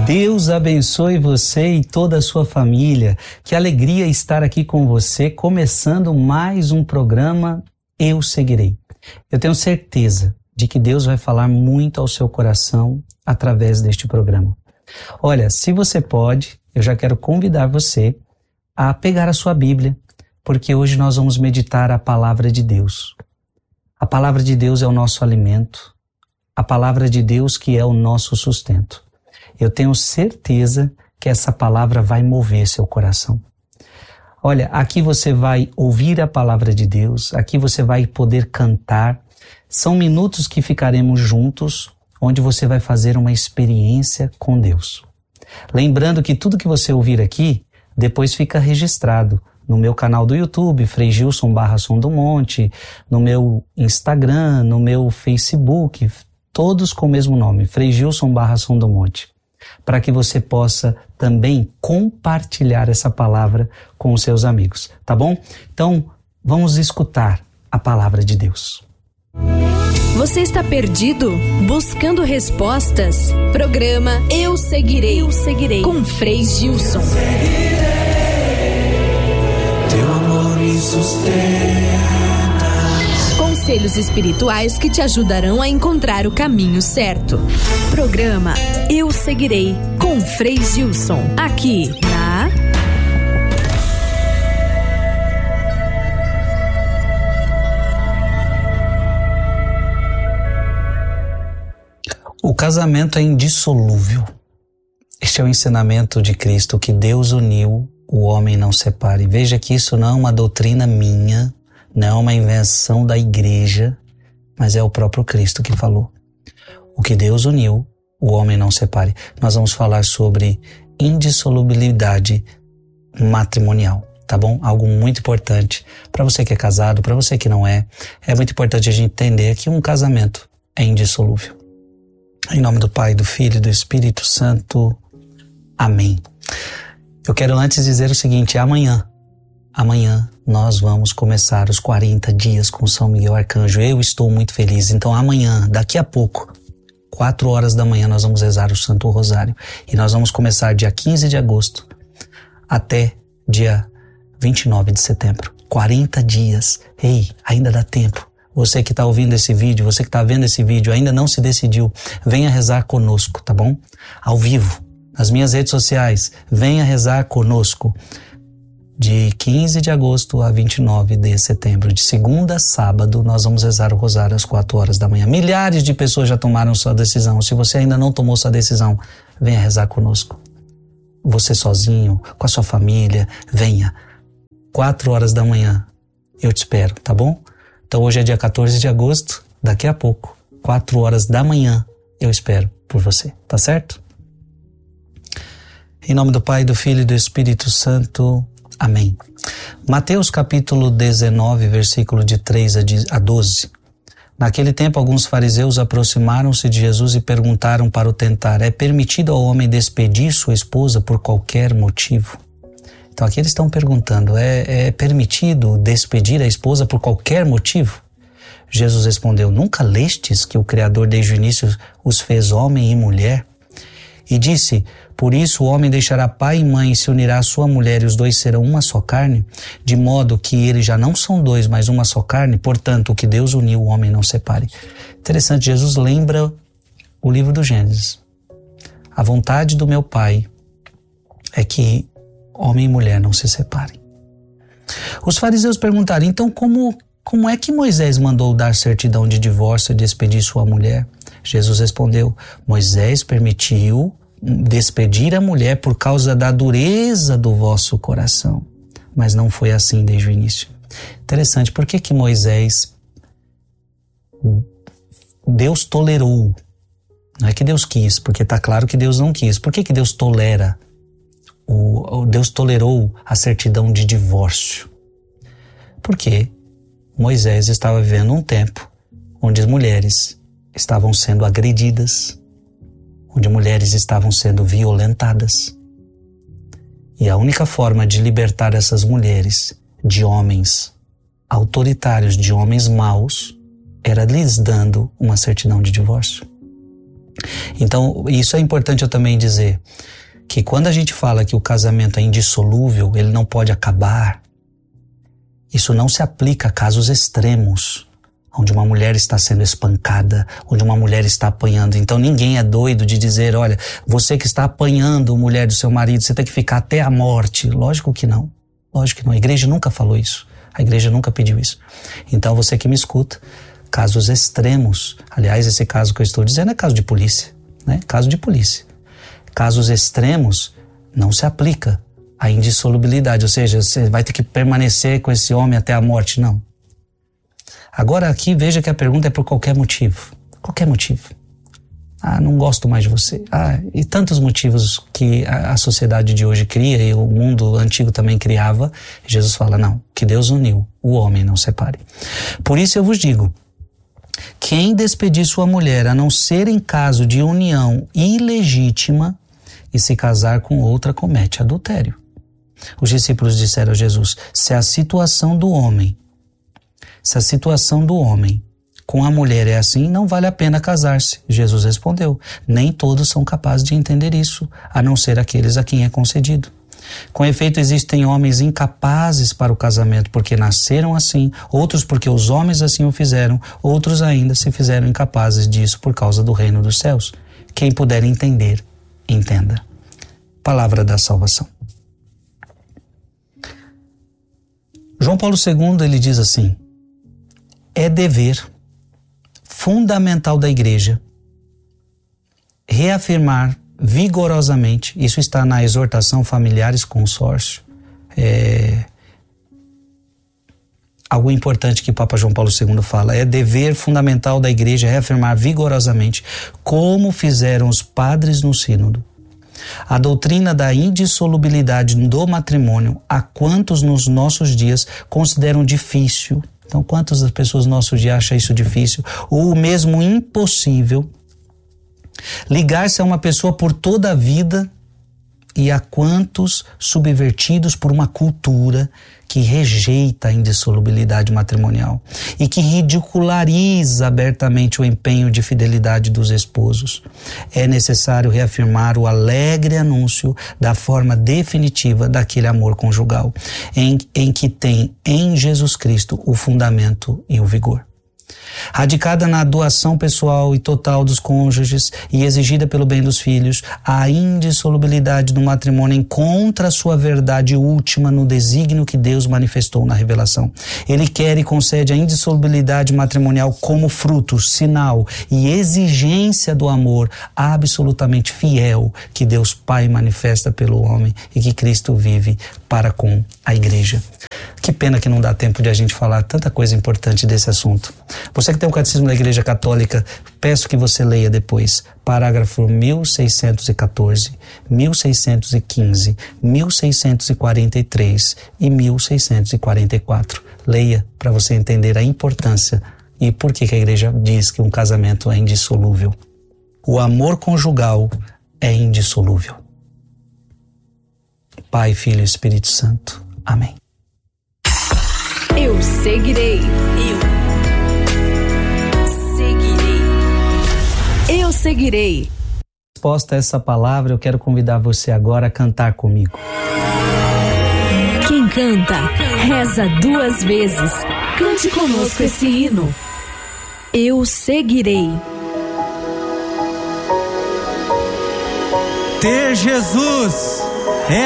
Deus abençoe você e toda a sua família. Que alegria estar aqui com você, começando mais um programa Eu Seguirei. Eu tenho certeza de que Deus vai falar muito ao seu coração através deste programa. Olha, se você pode, eu já quero convidar você a pegar a sua Bíblia, porque hoje nós vamos meditar a palavra de Deus. A palavra de Deus é o nosso alimento, a palavra de Deus que é o nosso sustento. Eu tenho certeza que essa palavra vai mover seu coração. Olha, aqui você vai ouvir a palavra de Deus, aqui você vai poder cantar. São minutos que ficaremos juntos, onde você vai fazer uma experiência com Deus. Lembrando que tudo que você ouvir aqui, depois fica registrado no meu canal do YouTube, Frei Gilson /Som do Monte, no meu Instagram, no meu Facebook, todos com o mesmo nome, Frei Gilson /Som do Monte, para que você possa também compartilhar essa palavra com os seus amigos, tá bom? Então, vamos escutar a palavra de Deus. Você está perdido? Buscando respostas? Programa Eu Seguirei. Eu Seguirei. Com Frei Gilson. Teu amor me sustenta. Conselhos espirituais que te ajudarão a encontrar o caminho certo. Programa Eu Seguirei. Com Frei Gilson. Aqui na... O casamento é indissolúvel. Este é o ensinamento de Cristo, que Deus uniu, o homem não separe. Veja que isso não é uma doutrina minha, não é uma invenção da igreja, mas é o próprio Cristo que falou. O que Deus uniu, o homem não separe. Nós vamos falar sobre indissolubilidade matrimonial, tá bom? Algo muito importante para você que é casado, para você que não é. É muito importante a gente entender que um casamento é indissolúvel. Em nome do Pai, do Filho e do Espírito Santo. Amém. Eu quero antes dizer o seguinte, amanhã nós vamos começar os 40 dias com São Miguel Arcanjo. Eu estou muito feliz. Então amanhã, daqui a pouco, 4 horas da manhã, nós vamos rezar o Santo Rosário. E nós vamos começar dia 15 de agosto até dia 29 de setembro. 40 dias. Ei, ainda dá tempo. Você que está ouvindo esse vídeo, você que está vendo esse vídeo, ainda não se decidiu, venha rezar conosco, tá bom? Ao vivo, nas minhas redes sociais, venha rezar conosco. De 15 de agosto a 29 de setembro, de segunda a sábado, nós vamos rezar o rosário às 4 horas da manhã. Milhares de pessoas já tomaram sua decisão. Se você ainda não tomou sua decisão, venha rezar conosco. Você sozinho, com a sua família, venha. 4 horas da manhã, eu te espero, tá bom? Então hoje é dia 14 de agosto, daqui a pouco, 4 horas da manhã, eu espero por você, tá certo? Em nome do Pai, do Filho e do Espírito Santo, amém. Mateus capítulo 19, versículo de 3 a 12. Naquele tempo, alguns fariseus aproximaram-se de Jesus e perguntaram para o tentar: é permitido ao homem despedir sua esposa por qualquer motivo? Então aqui eles estão perguntando, é permitido despedir a esposa por qualquer motivo? Jesus respondeu: nunca lestes que o Criador desde o início os fez homem e mulher? E disse: por isso o homem deixará pai e mãe e se unirá à sua mulher e os dois serão uma só carne, de modo que eles já não são dois, mas uma só carne. Portanto, o que Deus uniu, o homem não separe. Interessante, Jesus lembra o livro do Gênesis. A vontade do meu Pai é que homem e mulher não se separem. Os fariseus perguntaram: então como é que Moisés mandou dar certidão de divórcio e despedir sua mulher? Jesus respondeu: Moisés permitiu despedir a mulher por causa da dureza do vosso coração, mas não foi assim desde o início. Interessante, por que Moisés, Deus tolerou? Não é que Deus quis, porque está claro que Deus não quis. Por que Deus tolera? Deus tolerou a certidão de divórcio? Porque Moisés estava vivendo um tempo onde as mulheres estavam sendo agredidas, onde mulheres estavam sendo violentadas. E a única forma de libertar essas mulheres de homens autoritários, de homens maus, era lhes dando uma certidão de divórcio. Então, isso é importante eu também dizer, que quando a gente fala que o casamento é indissolúvel, ele não pode acabar, isso não se aplica a casos extremos, onde uma mulher está sendo espancada, onde uma mulher está apanhando. Então ninguém é doido de dizer, olha, você que está apanhando a mulher do seu marido, você tem que ficar até a morte. Lógico que não. Lógico que não. A igreja nunca falou isso. A igreja nunca pediu isso. Então você que me escuta, casos extremos, aliás, esse caso que eu estou dizendo é caso de polícia, né? Caso de polícia. Casos extremos não se aplica à indissolubilidade, ou seja, você vai ter que permanecer com esse homem até a morte, não. Agora aqui veja que a pergunta é por qualquer motivo. Qualquer motivo. Ah, não gosto mais de você. Ah, e tantos motivos que a sociedade de hoje cria e o mundo antigo também criava. Jesus fala, não, que Deus uniu, o homem não separe. Por isso eu vos digo, quem despedir sua mulher, a não ser em caso de união ilegítima, e se casar com outra, comete adultério. Os discípulos disseram a Jesus, se a situação do homem com a mulher é assim, não vale a pena casar-se. Jesus respondeu, nem todos são capazes de entender isso, a não ser aqueles a quem é concedido. Com efeito, existem homens incapazes para o casamento porque nasceram assim, outros porque os homens assim o fizeram, outros ainda se fizeram incapazes disso por causa do reino dos céus. Quem puder entender, entenda. Palavra da salvação. João Paulo II, ele diz assim, é dever fundamental da igreja reafirmar vigorosamente, isso está na exortação Familiares Consórcio, algo importante que Papa João Paulo II fala, é dever fundamental da igreja reafirmar vigorosamente, como fizeram os padres no sínodo, a doutrina da indissolubilidade do matrimônio, a quantos nos nossos dias consideram difícil. Então, quantas das pessoas no nosso dia acham isso difícil, ou mesmo impossível, ligar-se a uma pessoa por toda a vida, e a quantos subvertidos por uma cultura que rejeita a indissolubilidade matrimonial e que ridiculariza abertamente o empenho de fidelidade dos esposos. É necessário reafirmar o alegre anúncio da forma definitiva daquele amor conjugal, em que tem em Jesus Cristo o fundamento e o vigor. Radicada na doação pessoal e total dos cônjuges e exigida pelo bem dos filhos, a indissolubilidade do matrimônio encontra sua verdade última no desígnio que Deus manifestou na revelação. Ele quer e concede a indissolubilidade matrimonial como fruto, sinal e exigência do amor absolutamente fiel que Deus Pai manifesta pelo homem e que Cristo vive para com a igreja. Que pena que não dá tempo de a gente falar tanta coisa importante desse assunto. Você que tem o Catecismo da Igreja Católica, peço que você leia depois parágrafo 1614, 1615, 1643 e 1644. Leia para você entender a importância e por que a Igreja diz que um casamento é indissolúvel. O amor conjugal é indissolúvel. Pai, Filho e Espírito Santo. Amém. Eu seguirei. Eu seguirei. Resposta a essa palavra, eu quero convidar você agora a cantar comigo. Quem canta, reza 2 vezes. Cante conosco esse hino. Eu seguirei. Ter Jesus